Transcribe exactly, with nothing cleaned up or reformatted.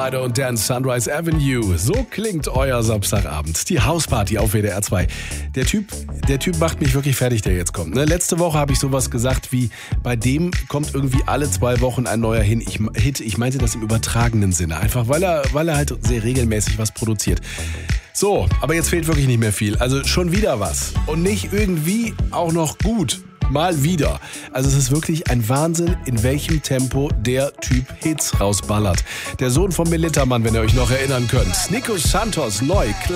Friday und Dan Sunrise Avenue. So klingt euer Samstagabend. Die Hausparty auf W D R zwei. Der Typ, der Typ macht mich wirklich fertig, der jetzt kommt. Ne? Letzte Woche habe ich sowas gesagt wie, bei dem kommt irgendwie alle zwei Wochen ein neuer Hin- ich, Hit. Ich meinte das im übertragenen Sinne. Einfach weil er, weil er halt sehr regelmäßig was produziert. So, aber jetzt fehlt wirklich nicht mehr viel. Also schon wieder was. Und nicht irgendwie auch noch gut. Mal wieder. Also es ist wirklich ein Wahnsinn, in welchem Tempo der Typ Hits rausballert. Der Sohn von Melittermann, wenn ihr euch noch erinnern könnt. Nico Santos, neu.